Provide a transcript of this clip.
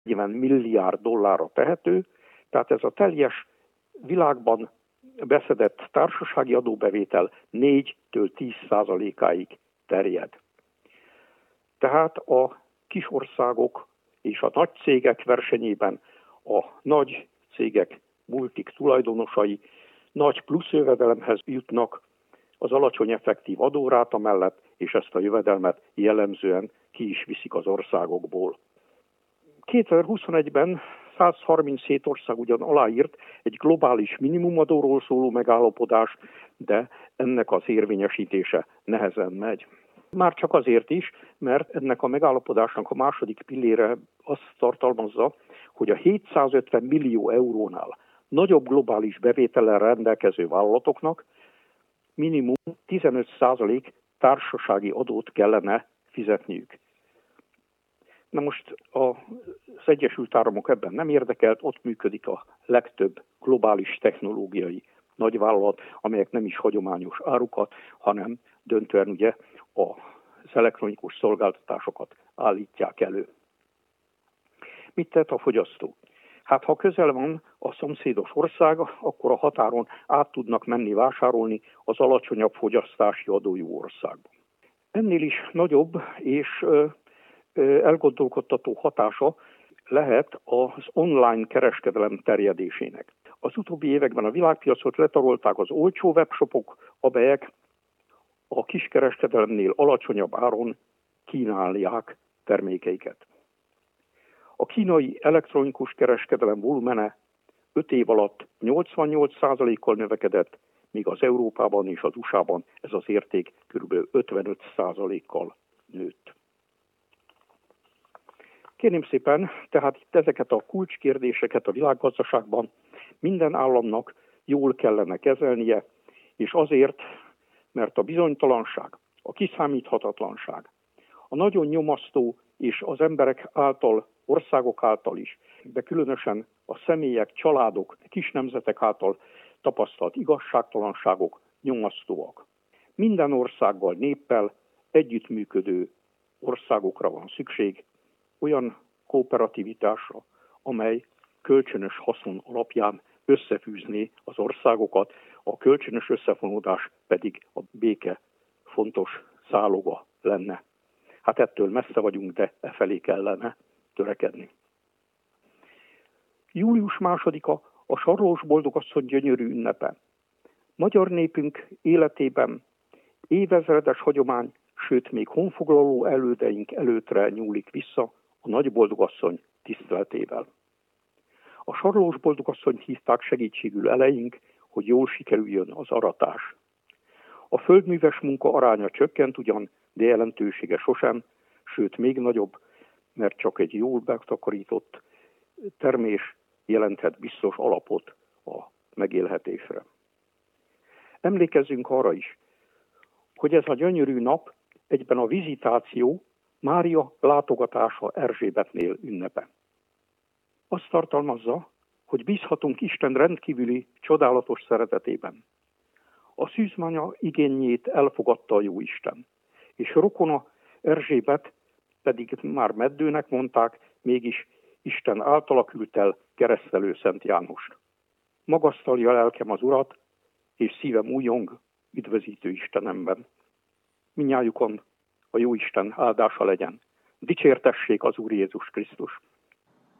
40 milliárd dollárra tehető, tehát ez a teljes világban beszedett társasági adóbevétel 4-10%-áig terjed. Tehát a kis országok és a nagy cégek versenyében a nagy cégek, multik tulajdonosai nagy plusz jövedelemhez jutnak az alacsony effektív adóráta mellett, és ezt a jövedelmet jellemzően ki is viszik az országokból. 2021-ben 137 ország ugyan aláírt egy globális minimumadóról szóló megállapodás, de ennek az érvényesítése nehezen megy. Már csak azért is, mert ennek a megállapodásnak a második pillére azt tartalmazza, hogy a 750 millió eurónál nagyobb globális bevétellel rendelkező vállalatoknak minimum 15% társasági adót kellene fizetniük. Na most az Egyesült Államok ebben nem érdekelt, ott működik a legtöbb globális technológiai nagyvállalat, amelyek nem is hagyományos árukat, hanem döntően ugye az elektronikus szolgáltatásokat állítják elő. Mit tett a fogyasztó? Hát ha közel van a szomszédos ország, akkor a határon át tudnak menni vásárolni az alacsonyabb fogyasztási adójú országban. Ennél is nagyobb és elgondolkodtató hatása lehet az online kereskedelem terjedésének. Az utóbbi években a világpiacot letarolták az olcsó webshopok, amelyek a kiskereskedelemnél alacsonyabb áron kínálják termékeiket. A kínai elektronikus kereskedelem volumene 5 év alatt 88%-kal növekedett, míg az Európában és az USA-ban ez az érték kb. 55%-kal nőtt. Kérném szépen, tehát itt ezeket a kulcskérdéseket a világgazdaságban minden államnak jól kellene kezelnie, és azért, mert a bizonytalanság, a kiszámíthatatlanság, a nagyon nyomasztó és az emberek által, országok által is, de különösen a személyek, családok, kis nemzetek által tapasztalt igazságtalanságok nyomasztóak. Minden országgal, néppel együttműködő országokra van szükség, olyan kooperativitásra, amely kölcsönös haszon alapján összefűzné az országokat, a kölcsönös összefonódás pedig a béke fontos záloga lenne. Hát ettől messze vagyunk, de efelé kellene törekedni. Július 2-a a Sarlós Boldogasszony gyönyörű ünnepe. Magyar népünk életében évezredes hagyomány, sőt még honfoglaló elődeink előttre nyúlik vissza a Nagy Boldogasszony tiszteletével. A Sarlós Boldogasszonyt hívták segítségül eleink, hogy jól sikerüljön az aratás. A földműves munka aránya csökkent ugyan, de jelentősége sosem, sőt még nagyobb, mert csak egy jól megtakarított termés jelenthet biztos alapot a megélhetésre. Emlékezzünk arra is, hogy ez a gyönyörű nap egyben a vizitáció, Mária látogatása Erzsébetnél ünnepe. Azt tartalmazza, hogy bízhatunk Isten rendkívüli, csodálatos szeretetében. A szűzmánya igényét elfogadta a Jóisten, és rokona Erzsébet pedig már meddőnek mondták, mégis Isten általa küldte el keresztelő Szent Jánost. Magasztalja lelkem az Urat, és szívem újjong üdvözítő Istenemben. Mindnyájukon a Jóisten áldása legyen. Dicsértessék az Úr Jézus Krisztus!